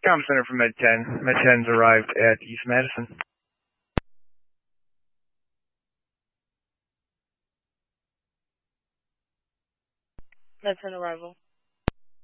Comm Center for Med 10. Med 10's arrived at East Madison. Med 10 arrival.